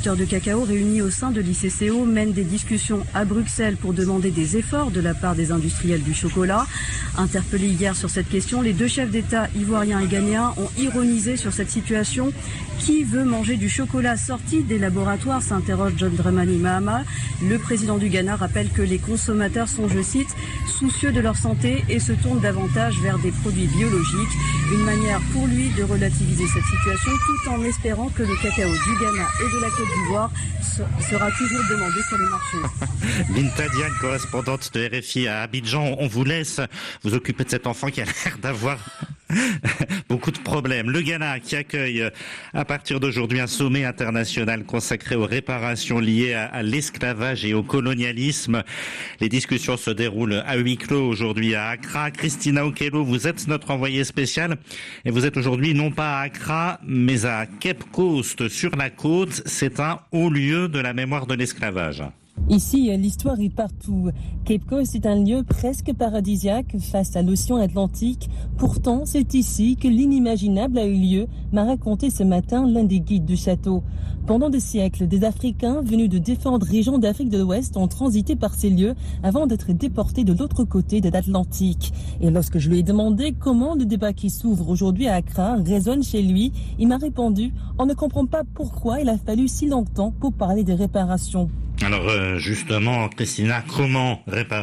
producteurs de cacao réunis au sein de l'ICCO mènent des discussions à Bruxelles pour demander des efforts de la part des industriels du chocolat. Interpellés hier sur cette question, les deux chefs d'État ivoiriens et ghanéens ont ironisé sur cette situation. Qui veut manger du chocolat sorti des laboratoires, s'interroge John Dramani Mahama. Le président du Ghana rappelle que les consommateurs sont, je cite, soucieux de leur santé et se tournent davantage vers des produits biologiques. Une manière pour lui de relativiser cette situation tout en espérant que le cacao du Ghana et de la Côte d'Ivoire sera toujours demandé sur les marchés. Binta Diagne, correspondante de RFI à Abidjan, on vous laisse vous occuper de cet enfant qui a l'air d'avoir beaucoup de problèmes. Le Ghana qui accueille à partir d'aujourd'hui un sommet international consacré aux réparations liées à l'esclavage et au colonialisme. Les discussions se déroulent à huis clos aujourd'hui à Accra. Christina Okello, vous êtes notre envoyée spéciale et vous êtes aujourd'hui non pas à Accra mais à Cape Coast sur la côte. C'est un haut lieu de la mémoire de l'esclavage. Ici, l'histoire est partout. Cape Coast est un lieu presque paradisiaque face à l'océan Atlantique. Pourtant, c'est ici que l'inimaginable a eu lieu, m'a raconté ce matin l'un des guides du château. Pendant des siècles, des Africains venus de différentes régions d'Afrique de l'Ouest ont transité par ces lieux avant d'être déportés de l'autre côté de l'Atlantique. Et lorsque je lui ai demandé comment le débat qui s'ouvre aujourd'hui à Accra résonne chez lui, il m'a répondu « On ne comprend pas pourquoi il a fallu si longtemps pour parler des réparations ». Alors justement, Christina, comment réparer ?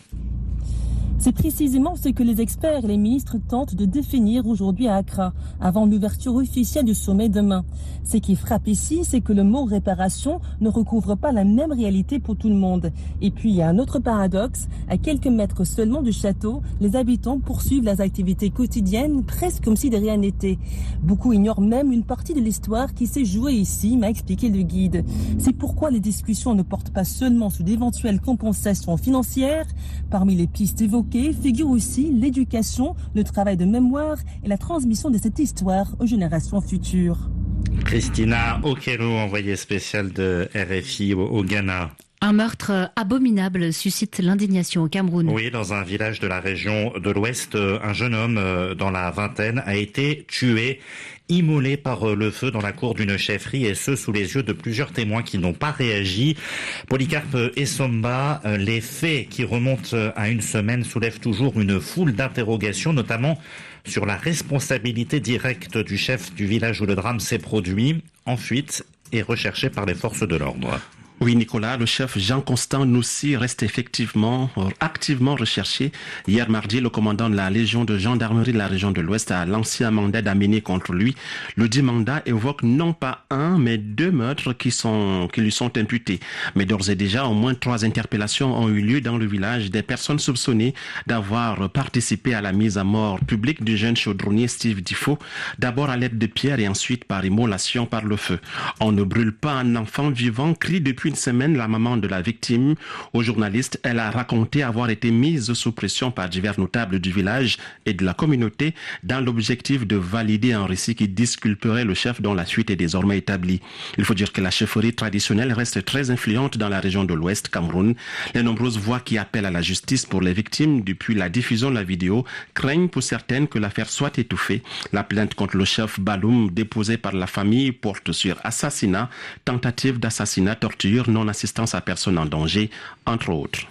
C'est précisément ce que les experts et les ministres tentent de définir aujourd'hui à Accra, avant l'ouverture officielle du sommet demain. Ce qui frappe ici, c'est que le mot réparation ne recouvre pas la même réalité pour tout le monde. Et puis, il y a un autre paradoxe. À quelques mètres seulement du château, les habitants poursuivent leurs activités quotidiennes presque comme si de rien n'était. Beaucoup ignorent même une partie de l'histoire qui s'est jouée ici, m'a expliqué le guide. C'est pourquoi les discussions ne portent pas seulement sur d'éventuelles compensations financières. Parmi les pistes évoquées, figure aussi l'éducation, le travail de mémoire et la transmission de cette histoire aux générations futures. Christina Okello, envoyée spéciale de RFI au Ghana. Un meurtre abominable suscite l'indignation au Cameroun. Oui, dans un village de la région de l'Ouest, un jeune homme dans la vingtaine a été tué, immolé par le feu dans la cour d'une chefferie, et ce sous les yeux de plusieurs témoins qui n'ont pas réagi. Polycarpe Essomba, les faits qui remontent à une semaine soulèvent toujours une foule d'interrogations, notamment sur la responsabilité directe du chef du village où le drame s'est produit, en fuite et recherché par les forces de l'ordre. Oui, Nicolas, le chef Jean-Constant Noussi reste effectivement activement recherché. Hier mardi, le commandant de la Légion de gendarmerie de la région de l'Ouest a lancé un mandat d'amener contre lui. Le dit mandat évoque non pas un, mais 2 meurtres qui lui sont imputés. Mais d'ores et déjà, au moins 3 interpellations ont eu lieu dans le village des personnes soupçonnées d'avoir participé à la mise à mort publique du jeune chaudronnier Steve Difo, d'abord à l'aide de pierres et ensuite par immolation par le feu. On ne brûle pas un enfant vivant, crie depuis une semaine la maman de la victime. Aux journalistes, elle a raconté avoir été mise sous pression par divers notables du village et de la communauté dans l'objectif de valider un récit qui disculperait le chef dont la suite est désormais établie. Il faut dire que la chefferie traditionnelle reste très influente dans la région de l'Ouest, Cameroun. Les nombreuses voix qui appellent à la justice pour les victimes depuis la diffusion de la vidéo craignent pour certaines que l'affaire soit étouffée. La plainte contre le chef Baloum déposée par la famille porte sur assassinat, tentative d'assassinat, torture, non-assistance à personne en danger, entre autres.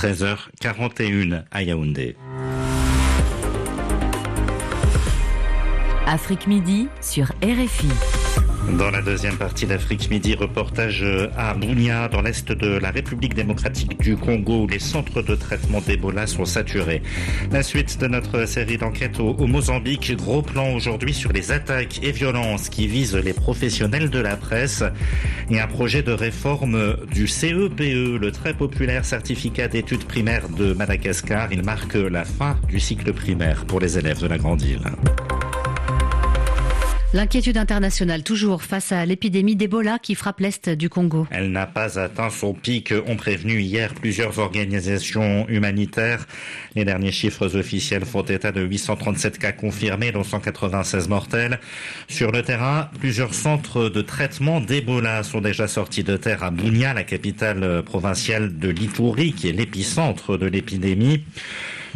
13h41 à Yaoundé. Afrique Midi sur RFI. Dans la deuxième partie d'Afrique Midi, reportage à Bunia, dans l'est de la République démocratique du Congo, où les centres de traitement d'Ebola sont saturés. La suite de notre série d'enquêtes au Mozambique. Gros plan aujourd'hui sur les attaques et violences qui visent les professionnels de la presse. Et un projet de réforme du CEPE, le très populaire certificat d'études primaires de Madagascar. Il marque la fin du cycle primaire pour les élèves de la grande île. L'inquiétude internationale toujours face à l'épidémie d'Ebola qui frappe l'est du Congo. Elle n'a pas atteint son pic, ont prévenu hier plusieurs organisations humanitaires. Les derniers chiffres officiels font état de 837 cas confirmés, dont 196 mortels. Sur le terrain, plusieurs centres de traitement d'Ebola sont déjà sortis de terre à Bunia, la capitale provinciale de l'Ituri, qui est l'épicentre de l'épidémie.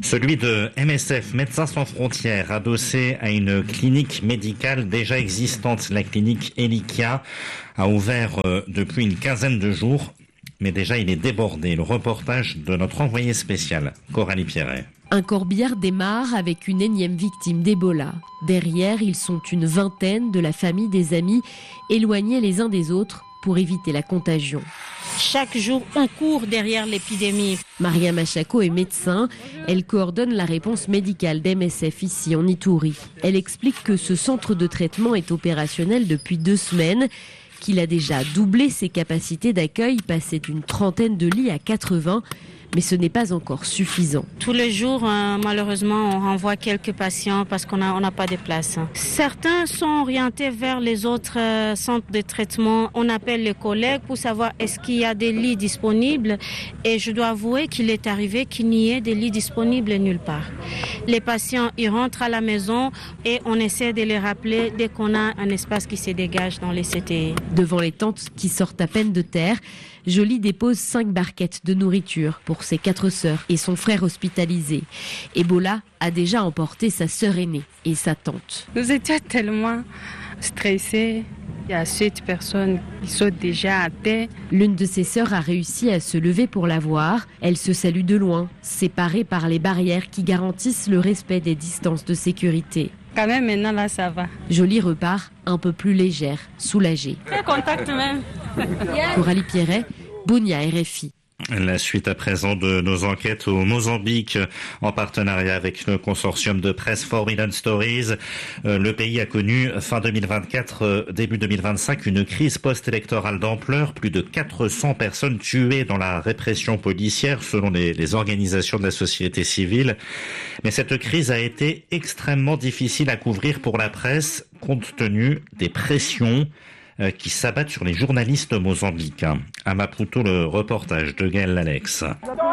Celui de MSF, Médecins sans frontières, adossé à une clinique médicale déjà existante. La clinique Elikia a ouvert depuis une quinzaine de jours, mais déjà il est débordé. Le reportage de notre envoyé spécial, Coralie Pierret. Un corbillard démarre avec une énième victime d'Ebola. Derrière, ils sont une vingtaine de la famille des amis, éloignés les uns des autres pour éviter la contagion. Chaque jour, on court derrière l'épidémie. Maria Machako est médecin. Elle coordonne la réponse médicale d'MSF ici en Ituri. Elle explique que ce centre de traitement est opérationnel depuis 2 semaines, qu'il a déjà doublé ses capacités d'accueil, passé d'une 30aine de lits à 80. Mais ce n'est pas encore suffisant. Tous les jours, malheureusement, on renvoie quelques patients parce qu'on n'a pas de place. Certains sont orientés vers les autres centres de traitement. On appelle les collègues pour savoir est-ce qu'il y a des lits disponibles. Et je dois avouer qu'il est arrivé qu'il n'y ait des lits disponibles nulle part. Les patients, ils rentrent à la maison et on essaie de les rappeler dès qu'on a un espace qui se dégage dans les CTI. Devant les tentes qui sortent à peine de terre, Jolie dépose 5 barquettes de nourriture pour ses 4 sœurs et son frère hospitalisé. Ebola a déjà emporté sa sœur aînée et sa tante. Nous étions tellement stressés. Il y a 7 personnes qui sont déjà à terre. L'une de ses sœurs a réussi à se lever pour la voir. Elle se salue de loin, séparée par les barrières qui garantissent le respect des distances de sécurité. Quand même, maintenant, là, ça va. Jolie repart un peu plus légère, soulagée. Quel contact même. Coralie Pierret, Bunia, RFI. La suite à présent de nos enquêtes au Mozambique en partenariat avec le consortium de presse Forbidden Stories. Le pays a connu fin 2024, début 2025 une crise post-électorale d'ampleur. Plus de 400 personnes tuées dans la répression policière selon les organisations de la société civile. Mais cette crise a été extrêmement difficile à couvrir pour la presse compte tenu des pressions qui s'abattent sur les journalistes mozambicains. À Maputo, le reportage de Gaël Lalex.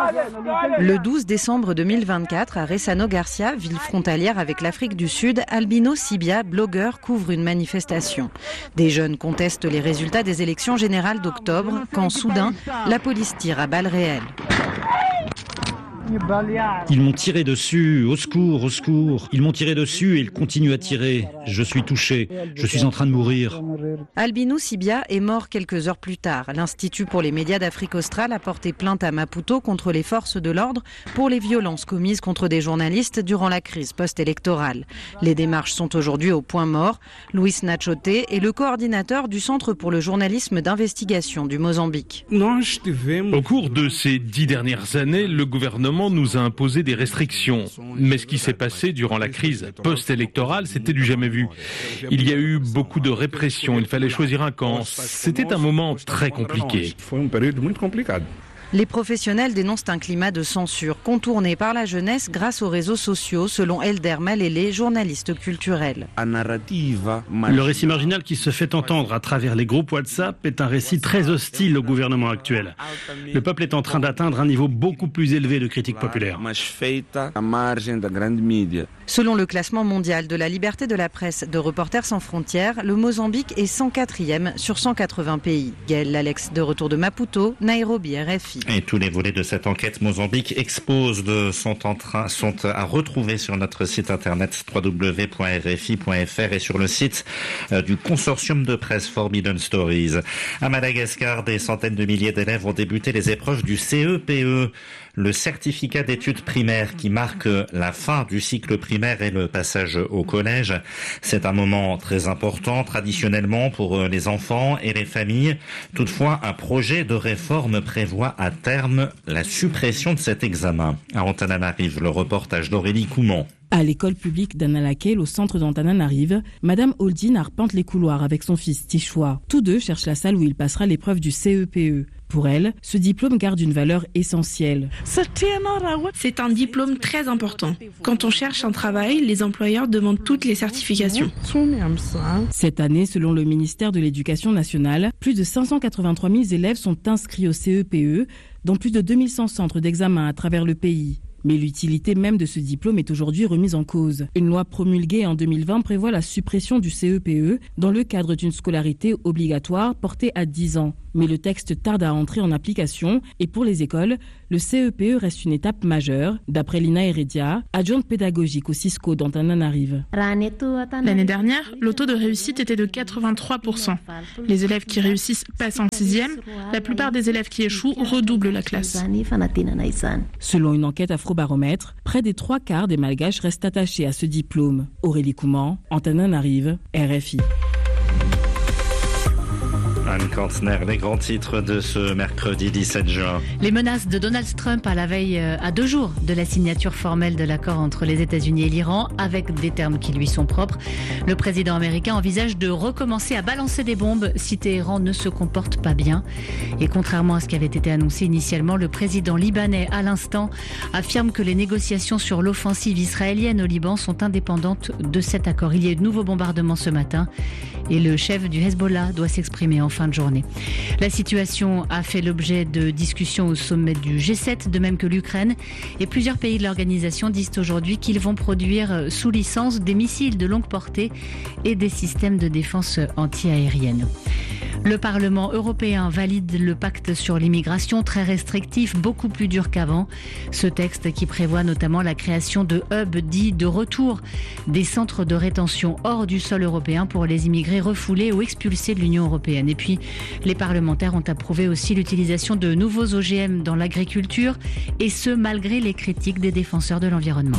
Le 12 décembre 2024, à Ressano Garcia, ville frontalière avec l'Afrique du Sud, Albino Sibia, blogueur, couvre une manifestation. Des jeunes contestent les résultats des élections générales d'octobre, quand soudain, la police tire à balles réelles. Ils m'ont tiré dessus, au secours, au secours. Ils m'ont tiré dessus et ils continuent à tirer. Je suis touché, je suis en train de mourir. Albino Sibia est mort quelques heures plus tard. L'Institut pour les médias d'Afrique australe a porté plainte à Maputo contre les forces de l'ordre pour les violences commises contre des journalistes durant la crise post-électorale. Les démarches sont aujourd'hui au point mort. Luis Nachote est le coordinateur du Centre pour le journalisme d'investigation du Mozambique. Au cours de ces 10 dernières années, le gouvernement nous a imposé des restrictions. Mais ce qui s'est passé durant la crise post-électorale, c'était du jamais vu. Il y a eu beaucoup de répression, il fallait choisir un camp. C'était un moment très compliqué. Les professionnels dénoncent un climat de censure contourné par la jeunesse grâce aux réseaux sociaux, selon Elder Malele, journaliste culturel. Le récit marginal qui se fait entendre à travers les groupes WhatsApp est un récit très hostile au gouvernement actuel. Le peuple est en train d'atteindre un niveau beaucoup plus élevé de critique populaire. Selon le classement mondial de la liberté de la presse de Reporters sans frontières, le Mozambique est 104e sur 180 pays. Gaël Lalex, de retour de Maputo, Nairobi, RFI. Et tous les volets de cette enquête Mozambique Expose sont à retrouver sur notre site internet www.rfi.fr et sur le site du consortium de presse Forbidden Stories. À Madagascar, des centaines de milliers d'élèves ont débuté les épreuves du CEPE, le certificat d'études primaires qui marque la fin du cycle primaire et le passage au collège. C'est un moment très important traditionnellement pour les enfants et les familles. Toutefois, un projet de réforme prévoit à terme la suppression de cet examen. À Antananarive, le reportage d'Aurélie Couman. À l'école publique d'Analakel, au centre d'Antananarive, Madame Holdin arpente les couloirs avec son fils Tichoua. Tous deux cherchent la salle où il passera l'épreuve du CEPE. Pour elle, ce diplôme garde une valeur essentielle. C'est un diplôme très important. Quand on cherche un travail, les employeurs demandent toutes les certifications. Cette année, selon le ministère de l'Éducation nationale, plus de 583 000 élèves sont inscrits au CEPE, dans plus de 2100 centres d'examen à travers le pays. Mais l'utilité même de ce diplôme est aujourd'hui remise en cause. Une loi promulguée en 2020 prévoit la suppression du CEPE dans le cadre d'une scolarité obligatoire portée à 10 ans. Mais le texte tarde à entrer en application et pour les écoles, le CEPE reste une étape majeure. D'après Lina Heredia, adjointe pédagogique au Cisco d'Antananarive. L'année dernière, le taux de réussite était de 83%. Les élèves qui réussissent passent en 6e. La plupart des élèves qui échouent redoublent la classe. Selon une enquête Afrobaromètre, près des 3/4 des Malgaches restent attachés à ce diplôme. Aurélie Couman, Antananarive, RFI. Anne Kantner, les grands titres de ce mercredi 17 juin. Les menaces de Donald Trump à la veille, à 2 jours de la signature formelle de l'accord entre les États-Unis et l'Iran, avec des termes qui lui sont propres. Le président américain envisage de recommencer à balancer des bombes si Téhéran ne se comporte pas bien. Et contrairement à ce qui avait été annoncé initialement, le président libanais, à l'instant, affirme que les négociations sur l'offensive israélienne au Liban sont indépendantes de cet accord. Il y a eu de nouveaux bombardements ce matin et le chef du Hezbollah doit s'exprimer en fin de journée. La situation a fait l'objet de discussions au sommet du G7, de même que l'Ukraine. Et plusieurs pays de l'organisation disent aujourd'hui qu'ils vont produire sous licence des missiles de longue portée et des systèmes de défense anti-aérienne. Le Parlement européen valide le pacte sur l'immigration, très restrictif, beaucoup plus dur qu'avant. Ce texte qui prévoit notamment la création de hubs dits de retour, des centres de rétention hors du sol européen pour les immigrés refoulés ou expulsés de l'Union européenne. Et puis, les parlementaires ont approuvé aussi l'utilisation de nouveaux OGM dans l'agriculture, et ce malgré les critiques des défenseurs de l'environnement.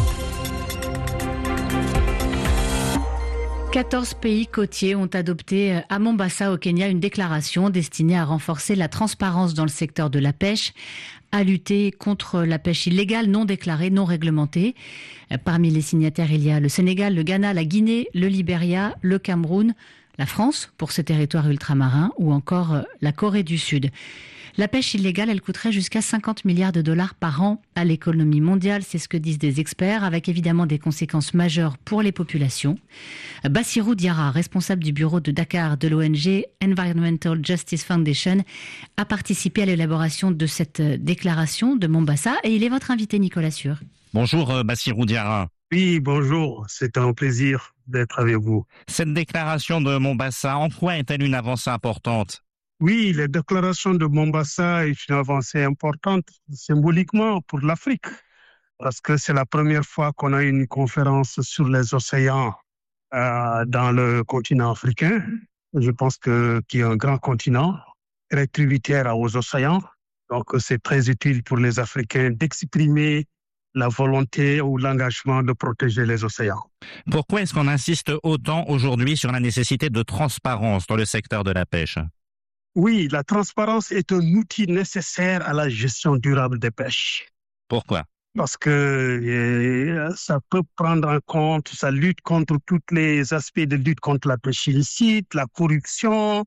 14 pays côtiers ont adopté à Mombasa au Kenya une déclaration destinée à renforcer la transparence dans le secteur de la pêche, à lutter contre la pêche illégale, non déclarée, non réglementée. Parmi les signataires, il y a le Sénégal, le Ghana, la Guinée, le Libéria, le Cameroun, la France pour ses territoires ultramarins ou encore la Corée du Sud. La pêche illégale, elle coûterait jusqu'à 50 milliards de dollars par an à l'économie mondiale, c'est ce que disent des experts, avec évidemment des conséquences majeures pour les populations. Bassirou Diarra, responsable du bureau de Dakar de l'ONG Environmental Justice Foundation, a participé à l'élaboration de cette déclaration de Mombasa et il est votre invité, Nicolas Sûr. Bonjour Bassirou Diarra. Oui, bonjour, c'est un plaisir d'être avec vous. Cette déclaration de Mombasa, en quoi est-elle une avancée importante ? Oui, la déclaration de Mombasa est une avancée importante symboliquement pour l'Afrique, parce que c'est la première fois qu'on a une conférence sur les océans dans le continent africain. Je pense qu'il y a un grand continent très tributaire aux océans, donc c'est très utile pour les Africains d'exprimer la volonté ou l'engagement de protéger les océans. Pourquoi est-ce qu'on insiste autant aujourd'hui sur la nécessité de transparence dans le secteur de la pêche ? Oui, la transparence est un outil nécessaire à la gestion durable des pêches. Pourquoi ? Parce que ça peut prendre en compte, ça lutte contre tous les aspects de lutte contre la pêche illicite, la corruption,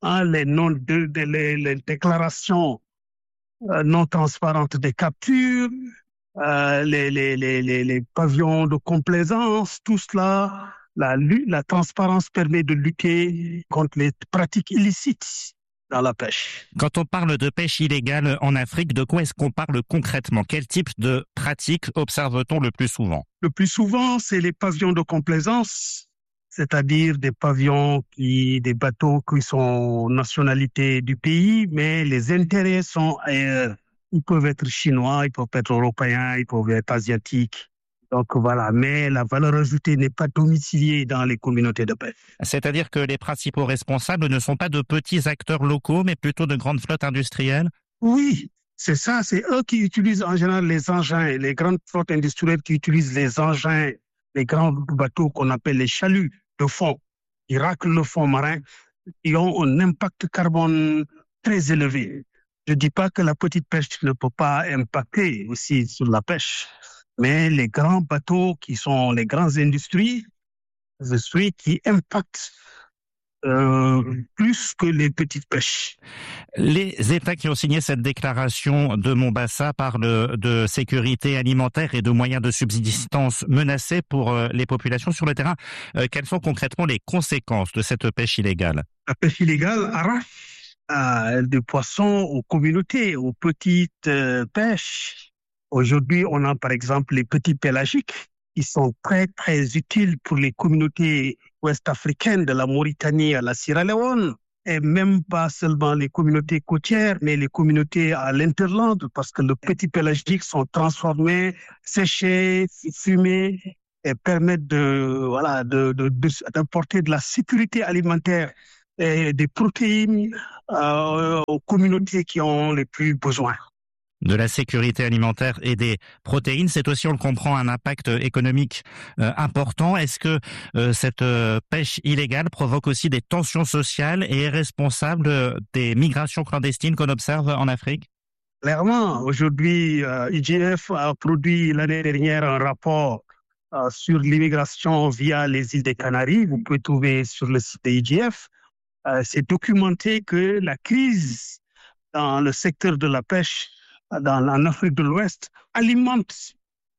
les déclarations non transparentes des captures, les pavillons de complaisance, tout cela. La transparence permet de lutter contre les pratiques illicites dans la pêche. Quand on parle de pêche illégale en Afrique, de quoi est-ce qu'on parle concrètement ? Quel type de pratiques observe-t-on le plus souvent ? Le plus souvent, c'est les pavillons de complaisance, c'est-à-dire des bateaux qui sont nationalité du pays, mais les intérêts sont ailleurs. Ils peuvent être chinois, ils peuvent être européens, ils peuvent être asiatiques. Donc voilà, mais la valeur ajoutée n'est pas domiciliée dans les communautés de pêche. C'est-à-dire que les principaux responsables ne sont pas de petits acteurs locaux, mais plutôt de grandes flottes industrielles ? Oui, c'est ça, c'est eux qui utilisent en général les engins, les grandes flottes industrielles qui utilisent les engins, les grands bateaux qu'on appelle les chaluts de fond, qui raclent le fond marin, qui ont un impact carbone très élevé. Je ne dis pas que la petite pêche ne peut pas impacter aussi sur la pêche. Mais les grands bateaux qui sont les grandes industries qui impactent plus que les petites pêches. Les États qui ont signé cette déclaration de Mombasa parlent de sécurité alimentaire et de moyens de subsistance menacés pour les populations sur le terrain. Quelles sont concrètement les conséquences de cette pêche illégale ? La pêche illégale arrache des poissons aux communautés, aux petites pêches. Aujourd'hui, on a par exemple les petits pélagiques qui sont très, très utiles pour les communautés ouest-africaines de la Mauritanie à la Sierra Leone. Et même pas seulement les communautés côtières, mais les communautés à l'interland, parce que les petits pélagiques sont transformés, séchés, fumés, et permettent d'apporter de la sécurité alimentaire et des protéines aux communautés qui ont les plus besoin. De la sécurité alimentaire et des protéines, c'est aussi, on le comprend, un impact économique important. Est-ce que cette pêche illégale provoque aussi des tensions sociales et est responsable des migrations clandestines qu'on observe en Afrique? Clairement, aujourd'hui, IGF a produit l'année dernière un rapport sur l'immigration via les îles des Canaries. Vous pouvez trouver sur le site de IGF. C'est documenté que la crise dans le secteur de la pêche en Afrique de l'Ouest alimente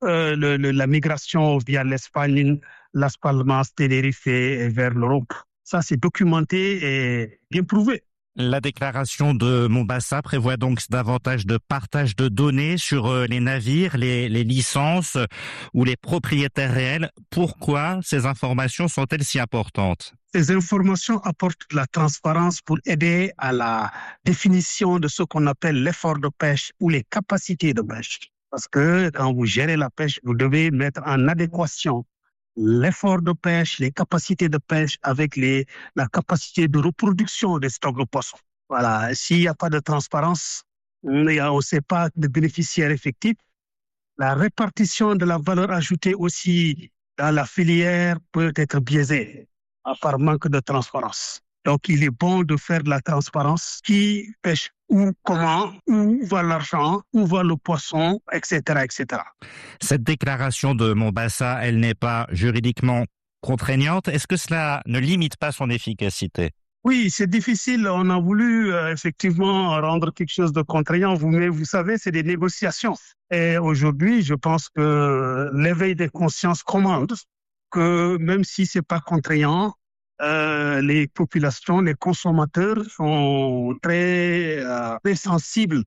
la migration via l'Espagne, Las Palmas, Tenerife et vers l'Europe. Ça, c'est documenté et bien prouvé. La déclaration de Mombasa prévoit donc davantage de partage de données sur les navires, les licences ou les propriétaires réels. Pourquoi ces informations sont-elles si importantes? Ces informations apportent de la transparence pour aider à la définition de ce qu'on appelle l'effort de pêche ou les capacités de pêche. Parce que quand vous gérez la pêche, vous devez mettre en adéquation l'effort de pêche, les capacités de pêche avec la capacité de reproduction des stocks de poissons. Voilà. S'il n'y a pas de transparence, on ne sait pas de bénéficiaires effectifs. La répartition de la valeur ajoutée aussi dans la filière peut être biaisée par manque de transparence. Donc, il est bon de faire de la transparence. Qui pêche où, comment, où va l'argent, où va le poisson, etc., etc. Cette déclaration de Mombasa, elle n'est pas juridiquement contraignante. Est-ce que cela ne limite pas son efficacité? Oui, c'est difficile. On a voulu effectivement rendre quelque chose de contraignant. Mais vous savez, c'est des négociations. Et aujourd'hui, je pense que l'éveil des consciences commande que même si c'est pas contraignant, les populations, les consommateurs sont très sensibles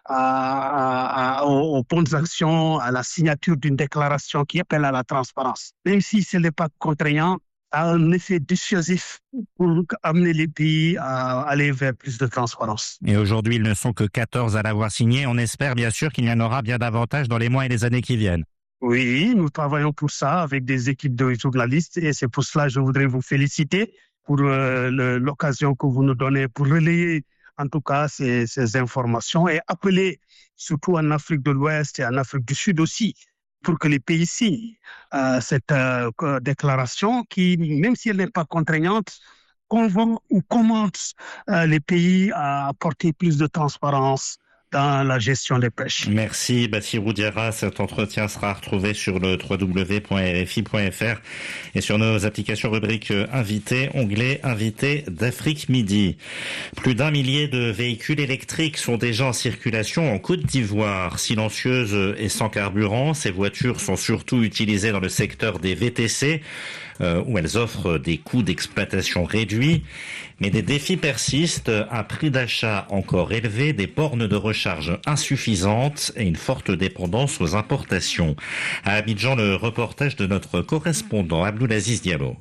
aux bonnes actions, à la signature d'une déclaration qui appelle à la transparence. Même si ce n'est pas contraignant, a un effet dissuasif pour amener les pays à aller vers plus de transparence. Et aujourd'hui, ils ne sont que 14 à l'avoir signé. On espère bien sûr qu'il y en aura bien davantage dans les mois et les années qui viennent. Oui, nous travaillons pour ça avec des équipes de journalistes et c'est pour cela que je voudrais vous féliciter pour l'occasion que vous nous donnez pour relayer en tout cas ces informations et appeler surtout en Afrique de l'Ouest et en Afrique du Sud aussi pour que les pays signent cette déclaration qui, même si elle n'est pas contraignante, convoque ou commande les pays à apporter plus de transparence dans la gestion des pêches. Merci Bassirou Diarra. Cet entretien sera retrouvé sur le www.rfi.fr et sur nos applications rubrique invités, onglet invités d'Afrique Midi. Plus d'1 millier de véhicules électriques sont déjà en circulation en Côte d'Ivoire. Silencieuses et sans carburant, ces voitures sont surtout utilisées dans le secteur des VTC, où elles offrent des coûts d'exploitation réduits. Mais des défis persistent, un prix d'achat encore élevé, des bornes de recharge insuffisantes et une forte dépendance aux importations. À Abidjan, le reportage de notre correspondant Abdoulaziz Diallo.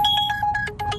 Allô ?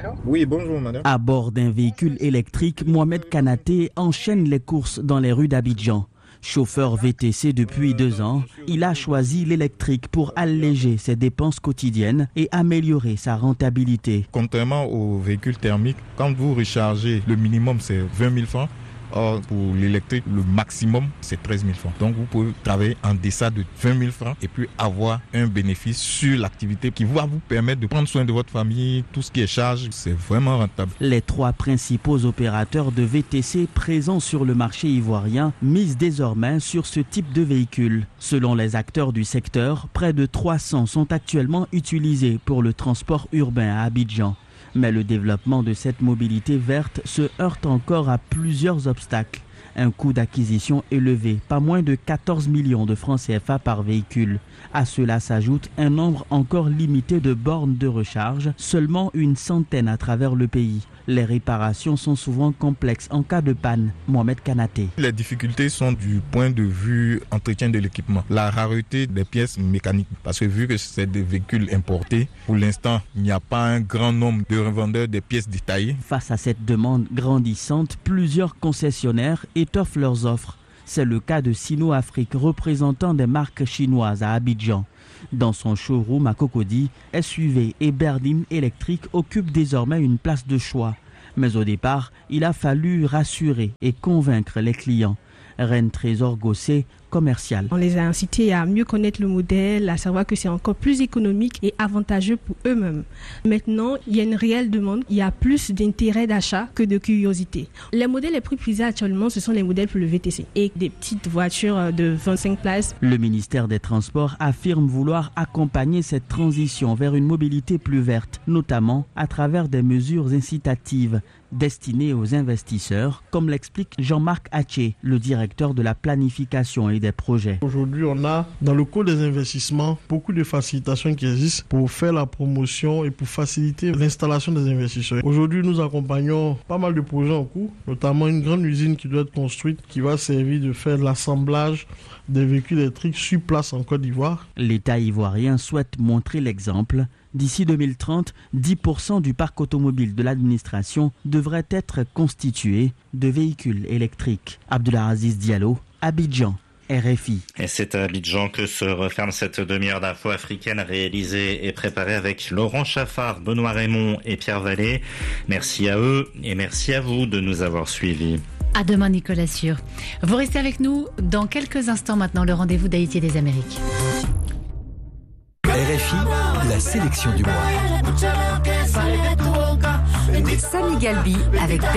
Oui, bonjour madame. À bord d'un véhicule électrique, Mohamed Kanaté enchaîne les courses dans les rues d'Abidjan. Chauffeur VTC depuis 2 ans, il a choisi l'électrique pour alléger ses dépenses quotidiennes et améliorer sa rentabilité. Contrairement aux véhicules thermiques, quand vous rechargez, le minimum c'est 20 000 francs. Or, pour l'électrique, le maximum, c'est 13 000 francs. Donc, vous pouvez travailler en deçà de 20 000 francs et puis avoir un bénéfice sur l'activité qui va vous permettre de prendre soin de votre famille. Tout ce qui est charge, c'est vraiment rentable. Les 3 principaux opérateurs de VTC présents sur le marché ivoirien misent désormais sur ce type de véhicule. Selon les acteurs du secteur, près de 300 sont actuellement utilisés pour le transport urbain à Abidjan. Mais le développement de cette mobilité verte se heurte encore à plusieurs obstacles. Un coût d'acquisition élevé, pas moins de 14 millions de francs CFA par véhicule. À cela s'ajoute un nombre encore limité de bornes de recharge, seulement une centaine à travers le pays. Les réparations sont souvent complexes en cas de panne. Mohamed Kanaté. Les difficultés sont du point de vue entretien de l'équipement. La rareté des pièces mécaniques. Parce que vu que c'est des véhicules importés, pour l'instant, il n'y a pas un grand nombre de revendeurs des pièces détaillées. Face à cette demande grandissante, plusieurs concessionnaires étoffent leurs offres. C'est le cas de Sino-Afrique, représentant des marques chinoises à Abidjan. Dans son showroom à Cocody, SUV et berlines électriques occupent désormais une place de choix. Mais au départ, il a fallu rassurer et convaincre les clients. Reine Trésor Gossé, commercial. On les a incités à mieux connaître le modèle, à savoir que c'est encore plus économique et avantageux pour eux-mêmes. Maintenant, il y a une réelle demande, il y a plus d'intérêt d'achat que de curiosité. Les modèles les plus prisés actuellement, ce sont les modèles pour le VTC et des petites voitures de 25 places. Le ministère des Transports affirme vouloir accompagner cette transition vers une mobilité plus verte, notamment à travers des mesures incitatives destinées aux investisseurs, comme l'explique Jean-Marc Haché, le directeur de la planification et des projets. Aujourd'hui, on a dans le cours des investissements beaucoup de facilitations qui existent pour faire la promotion et pour faciliter l'installation des investisseurs. Aujourd'hui, nous accompagnons pas mal de projets en cours, notamment une grande usine qui doit être construite, qui va servir de faire l'assemblage des véhicules électriques sur place en Côte d'Ivoire. L'État ivoirien souhaite montrer l'exemple. D'ici 2030, 10% du parc automobile de l'administration devrait être constitué de véhicules électriques. Abdelaziz Diallo, Abidjan, RFI. Et c'est à Abidjan que se referme cette demi-heure d'info africaine réalisée et préparée avec Laurent Chaffard, Benoît Raymond et Pierre Vallée. Merci à eux et merci à vous de nous avoir suivis. À demain, Nicolas Sûr. Vous restez avec nous dans quelques instants maintenant, le rendez-vous d'Haïti et des Amériques. RFI, la sélection du mois. Samy Galbi avec